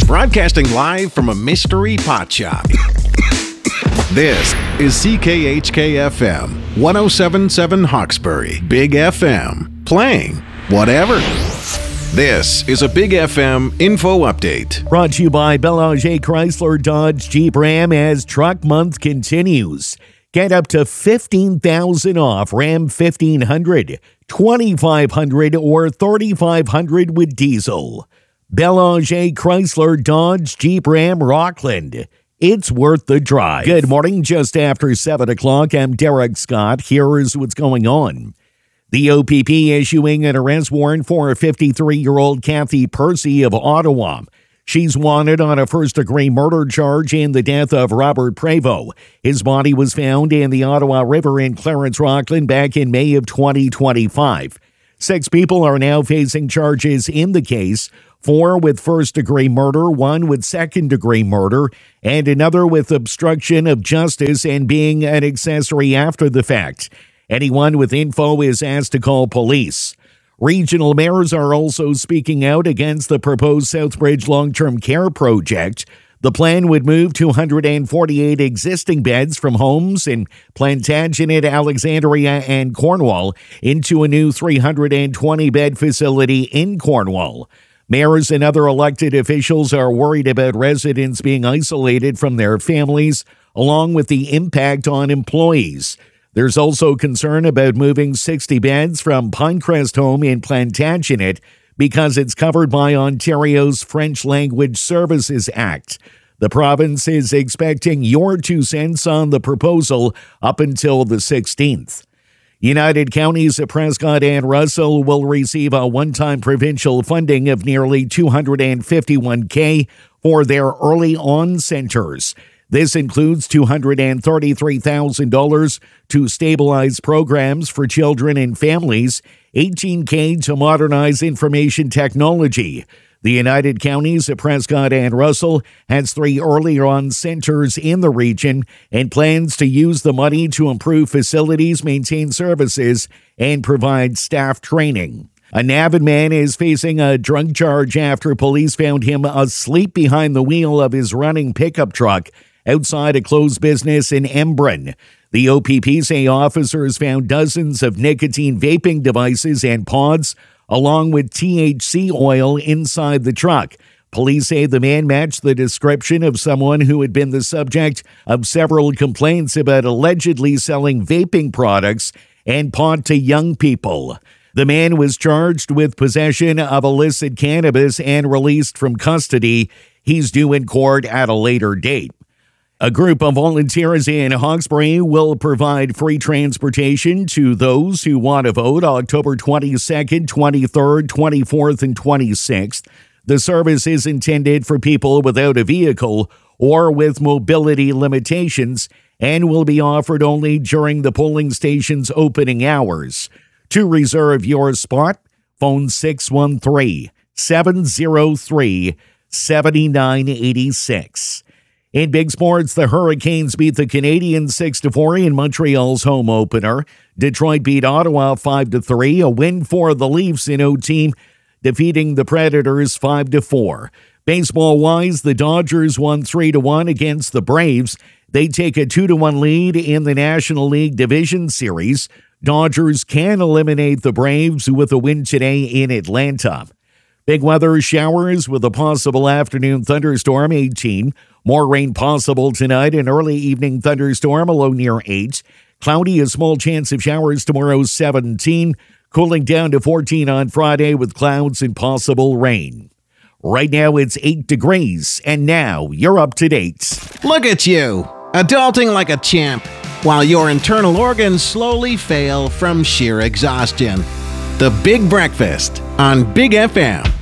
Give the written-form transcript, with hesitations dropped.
Broadcasting live from a mystery pot shop. This is CKHK-FM 107.7 Hawkesbury, Big FM, playing whatever. This is a Big FM info update. Brought to you by Belanger Chrysler Dodge Jeep Ram as Truck Month continues. Get up to $15,000 off Ram 1500, $2,500 or $3,500 with diesel. Belanger Chrysler Dodge Jeep Ram Rockland. It's worth the drive. Good morning, just after 7 o'clock. I'm Derek Scott. Here's what's going on. The OPP issuing an arrest warrant for 53-year-old Kathy Percy of Ottawa. She's wanted on a first-degree murder charge in the death of Robert Prevost. His body was found in the Ottawa River in Clarence, Rockland back in May of 2025. 6 people are now facing charges in the case, 4 with first-degree murder, 1 with second-degree murder, and another with obstruction of justice and being an accessory after the fact. Anyone with info is asked to call police. Regional mayors are also speaking out against the proposed Southbridge long-term care project. The plan would move 248 existing beds from homes in Plantagenet, Alexandria, and Cornwall into a new 320-bed facility in Cornwall. Mayors and other elected officials are worried about residents being isolated from their families, along with the impact on employees. There's also concern about moving 60 beds from Pinecrest Home in Plantagenet because it's covered by Ontario's French Language Services Act. The province is expecting your 2 cents on the proposal up until the 16th. United Counties of Prescott and Russell will receive a one-time provincial funding of nearly $251,000 for their early on centers. This includes $233,000 to stabilize programs for children and families, $18,000 to modernize information technology. The United Counties of Prescott and Russell has 3 early on centers in the region and plans to use the money to improve facilities, maintain services, and provide staff training. A Navan man is facing a drug charge after police found him asleep behind the wheel of his running pickup truck outside a closed business in Embrun. The OPP say officers found dozens of nicotine vaping devices and pods, along with THC oil inside the truck. Police say the man matched the description of someone who had been the subject of several complaints about allegedly selling vaping products and pot to young people. The man was charged with possession of illicit cannabis and released from custody. He's due in court at a later date. A group of volunteers in Hawkesbury will provide free transportation to those who want to vote October 22nd, 23rd, 24th, and 26th. The service is intended for people without a vehicle or with mobility limitations and will be offered only during the polling station's opening hours. To reserve your spot, phone 613-703-7986. In big sports, the Hurricanes beat the Canadiens 6-4 in Montreal's home opener. Detroit beat Ottawa 5-3, a win for the Leafs in OT, defeating the Predators 5-4. Baseball-wise, the Dodgers won 3-1 against the Braves. They take a 2-1 lead in the National League Division Series. Dodgers can eliminate the Braves with a win today in Atlanta. Big weather showers with a possible afternoon thunderstorm, 18. More rain possible tonight, an early evening thunderstorm, a low near 8. Cloudy, a small chance of showers tomorrow, 17. Cooling down to 14 on Friday with clouds and possible rain. Right now it's 8 degrees, and now you're up to date. Look at you, adulting like a champ, while your internal organs slowly fail from sheer exhaustion. The Big Breakfast on Big FM.